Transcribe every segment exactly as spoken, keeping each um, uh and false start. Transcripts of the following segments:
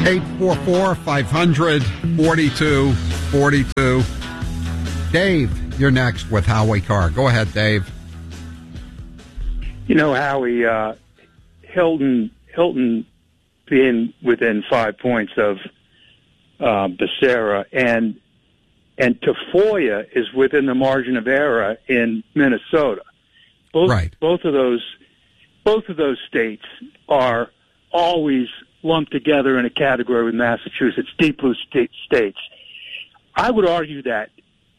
eight four four, five hundred, forty-two forty-two. Dave, you're next with Howie Carr. Go ahead, Dave. You know, Howie, uh, Hilton, Hilton being within five points of uh, Becerra, and and Tafoya is within the margin of error in Minnesota. Both, right. Both of those, both of those states are always lumped together in a category with Massachusetts, deep blue state states. I would argue that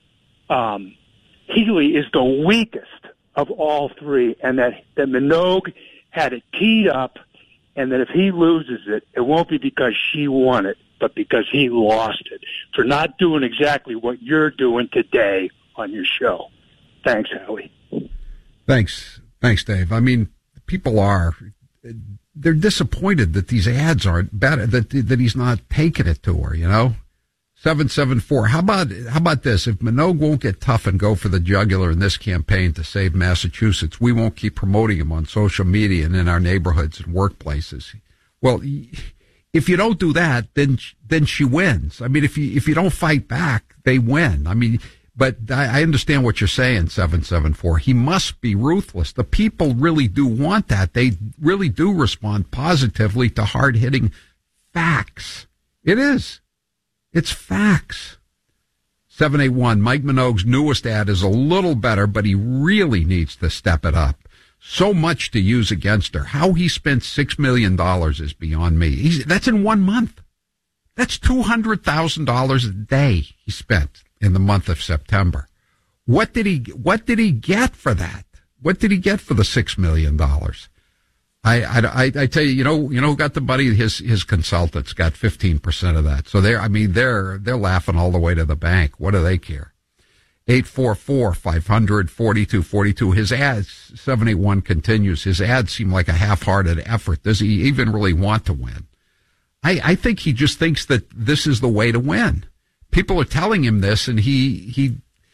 um, Healy is the weakest of all three, and that, that Minogue had it teed up, and that if he loses it, it won't be because she won it, but because he lost it for not doing exactly what you're doing today on your show. Thanks, Howie. Thanks. Thanks, Dave. I mean, people are, they're disappointed that these ads aren't better, that, that he's not taking it to her, you know? seven seven four. How about, how about this? If Minogue won't get tough and go for the jugular in this campaign to save Massachusetts, we won't keep promoting him on social media and in our neighborhoods and workplaces. Well, if you don't do that, then, then she wins. I mean, if you, if you don't fight back, they win. I mean, but I, I understand what you're saying, seven seven four. He must be ruthless. The people really do want that. They really do respond positively to hard-hitting facts. It is. It's facts. seven eight one, Mike Minogue's newest ad is a little better, but he really needs to step it up. So much to use against her. How he spent six million dollars is beyond me. He's, that's in one month. That's two hundred thousand dollars a day he spent in the month of September. What did he, what did he get for that? What did he get for the six million dollars? I, I, I tell you, you know, you know, who got the money? His, his consultants got fifteen percent of that. So they're, I mean, they're, they're laughing all the way to the bank. What do they care? eight four four, five hundred, forty-two forty-two. His ads, seven eight one continues. His ads seem like a half-hearted effort. Does he even really want to win? I, I think he just thinks that this is the way to win. People are telling him this, and he, he,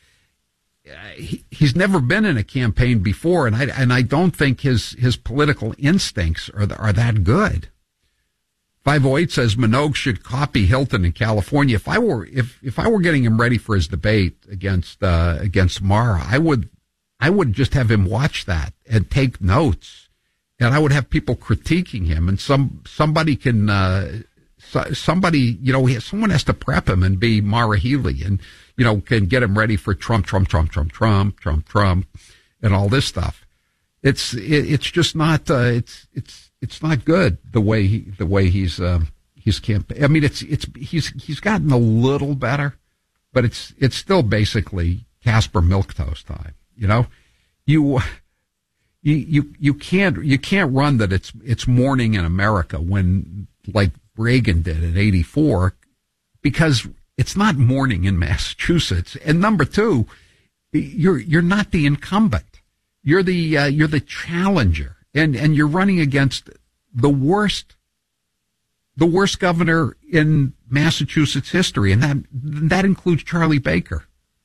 He, he's never been in a campaign before, and I and I don't think his his political instincts are are that good. five oh eight says Minogue should copy Hilton in California. If I were if if I were getting him ready for his debate against uh, against Mara, I would I would just have him watch that and take notes, and I would have people critiquing him, and some somebody can uh, somebody you know someone has to prep him and be Mara Healy and. You know, can get him ready for Trump, Trump, Trump, Trump, Trump, Trump, Trump, and all this stuff. It's it, it's just not uh, it's it's it's not good the way he the way he's um, he's campaign. I mean, it's it's he's he's gotten a little better, but it's it's still basically Casper Milquetoast time. You know, you you you you can't you can't run that it's it's morning in America when like Reagan did in eighty-four because. It's not morning in Massachusetts. And number two, you're, you're not the incumbent. You're the, uh, you're the challenger. And, and you're running against the worst, the worst governor in Massachusetts history. And that, that includes Charlie Baker,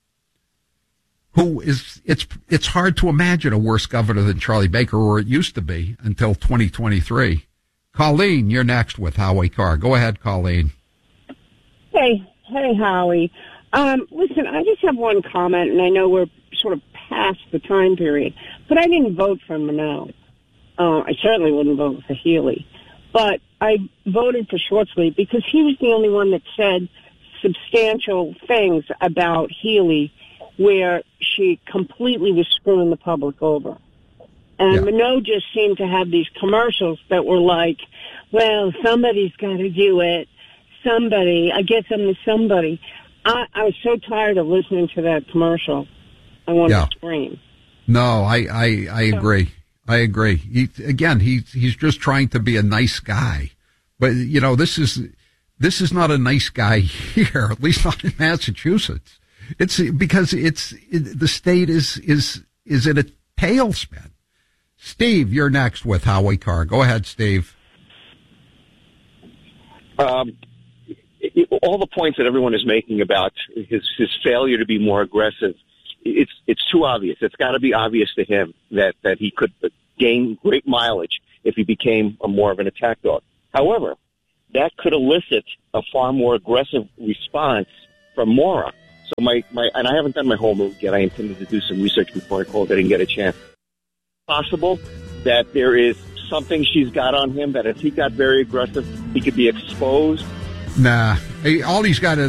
who is, it's, it's hard to imagine a worse governor than Charlie Baker, or it used to be until twenty twenty-three. Colleen, you're next with Howie Carr. Go ahead, Colleen. Hey. Hey, Howie. Um, listen, I just have one comment, and I know we're sort of past the time period, but I didn't vote for Minogue. Uh, I certainly wouldn't vote for Healy. But I voted for Schwartzley because he was the only one that said substantial things about Healy where she completely was screwing the public over. And yeah. Minogue just seemed to have these commercials that were like, well, somebody's got to do it. Somebody, I guess I'm the somebody. I, I was so tired of listening to that commercial. I wanted yeah. to scream. No, I, I, I so, agree. I agree. He, again, he's, he's just trying to be a nice guy. But, you know, this is, this is not a nice guy here, at least not in Massachusetts. It's because it's, it, the state is, is, is in a tailspin. Steve, you're next with Howie Carr. Go ahead, Steve. Um, all the points that everyone is making about his his failure to be more aggressive, it's it's too obvious. It's got to be obvious to him that, that he could gain great mileage if he became a more of an attack dog. However, that could elicit a far more aggressive response from Maura. So my, my and I haven't done my homework yet. I intended to do some research before I called. I didn't get a chance. Possible that there is something she's got on him that if he got very aggressive, he could be exposed. Nah, hey, all he's got to